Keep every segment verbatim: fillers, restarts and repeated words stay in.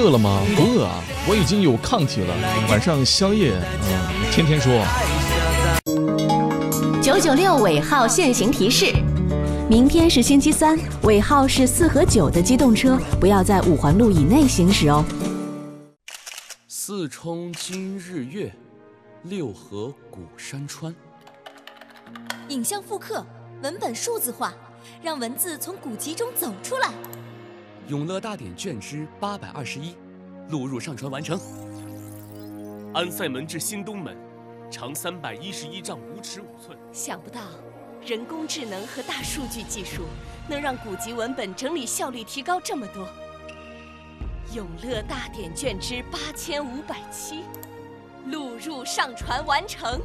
饿了吗？不饿啊，我已经有抗体了。晚上宵夜，嗯，天天说。 九九六尾号限行提示：明天是星期三，尾号是四和九的机动车不要在五环路以内行驶哦。 四冲今日月，六合古山川。 影像复刻，文本数字化，让文字从古籍中走出来。 永乐大典卷之八百二十一，录入上传完成。 安塞门至新东门，长三百一十一丈五尺五寸。 想不到，人工智能和大数据技术能让古籍文本整理效率提高这么多。永乐大典卷之八千五百七，录入上传完成。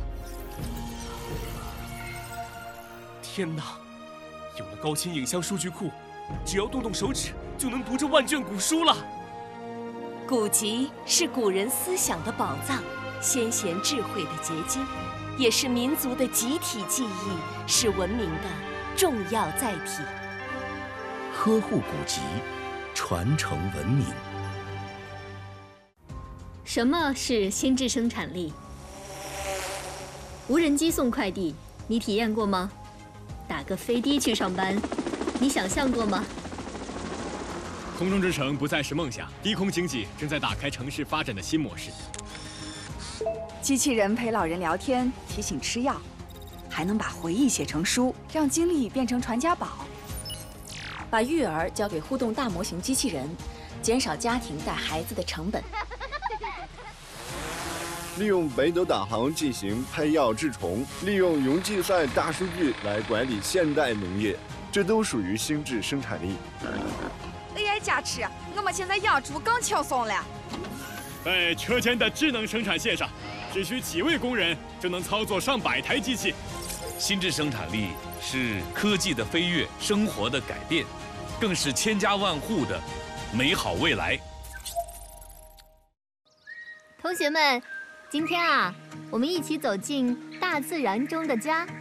天哪！有了高清影像数据库，只要动动手指就能读这万卷古书了。 古籍是古人思想的宝藏，先贤智慧的结晶，也是民族的集体记忆，是文明的重要载体。 呵护古籍，传承文明。 什么是心智生产力？无人机送快递，你体验过吗？打个飞的去上班，你想象过吗？ 空中之城不再是梦想，低空经济正在打开城市发展的新模式。 机器人陪老人聊天，提醒吃药，还能把回忆写成书，让经历变成传家宝。 把育儿交给互动大模型机器人，减少家庭带孩子的成本。 利用北斗导航进行配药治虫，利用云计算大数据来管理现代农业，这都属于心智生产力。 A I 加持，我们现在养猪更轻松了。 在车间的智能生产线上，只需几位工人就能操作上百台机器。 心智生产力是科技的飞跃，生活的改变，更是千家万户的美好未来。 同学们，今天啊，我们一起走进大自然中的家。